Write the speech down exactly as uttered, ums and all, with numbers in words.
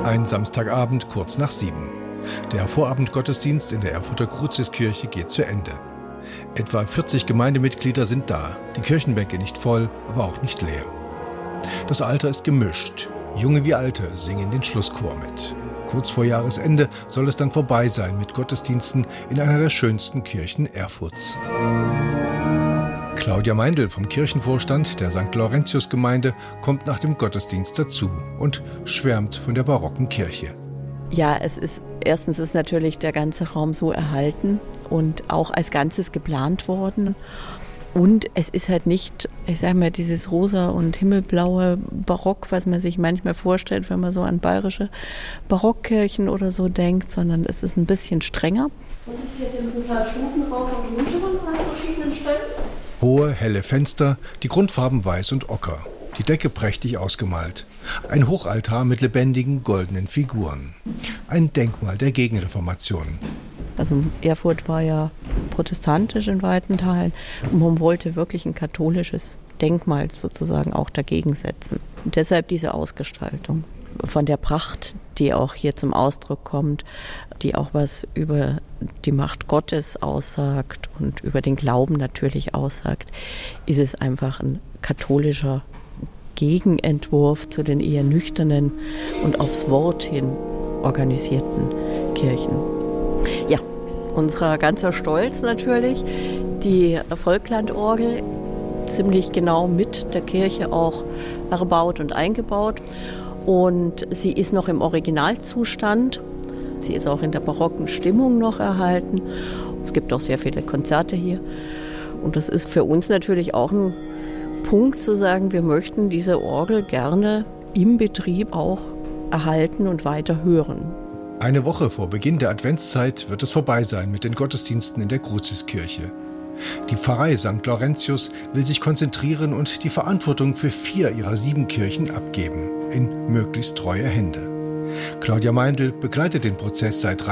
Ein Samstagabend kurz nach sieben. Der Vorabendgottesdienst in der Erfurter Cruciskirche geht zu Ende. Etwa vierzig Gemeindemitglieder sind da, die Kirchenbänke nicht voll, aber auch nicht leer. Das Alter ist gemischt. Junge wie Alte singen den Schlusschor mit. Kurz vor Jahresende soll es dann vorbei sein mit Gottesdiensten in einer der schönsten Kirchen Erfurts. Claudia Meindl vom Kirchenvorstand der Sankt Laurentius-Gemeinde kommt nach dem Gottesdienst dazu und schwärmt von der barocken Kirche. Ja, es ist erstens ist natürlich der ganze Raum so erhalten und auch als Ganzes geplant worden. Und es ist halt nicht, ich sage mal, dieses rosa und himmelblaue Barock, was man sich manchmal vorstellt, wenn man so an bayerische Barockkirchen oder so denkt, sondern es ist ein bisschen strenger. Und hier sind ein paar Stufen rauf und runter an verschiedenen Stellen. Hohe, helle Fenster, die Grundfarben weiß und ocker. Die Decke prächtig ausgemalt. Ein Hochaltar mit lebendigen, goldenen Figuren. Ein Denkmal der Gegenreformation. Also Erfurt war ja protestantisch in weiten Teilen und man wollte wirklich ein katholisches Denkmal sozusagen auch dagegen setzen. Und deshalb diese Ausgestaltung. Von der Pracht, die auch hier zum Ausdruck kommt, die auch was über die Macht Gottes aussagt und über den Glauben natürlich aussagt, ist es einfach ein katholischer Gegenentwurf zu den eher nüchternen und aufs Wort hin organisierten Kirchen. Ja, unser ganzer Stolz natürlich, die Volklandorgel, ziemlich genau mit der Kirche auch erbaut und eingebaut. Und sie ist noch im Originalzustand. Sie ist auch in der barocken Stimmung noch erhalten. Es gibt auch sehr viele Konzerte hier. Und das ist für uns natürlich auch ein Punkt zu sagen, wir möchten diese Orgel gerne im Betrieb auch erhalten und weiter hören. Eine Woche vor Beginn der Adventszeit wird es vorbei sein mit den Gottesdiensten in der Cruciskirche. Die Pfarrei Sankt Laurentius will sich konzentrieren und die Verantwortung für vier ihrer sieben Kirchen abgeben, in möglichst treue Hände. Claudia Meindl begleitet den Prozess seit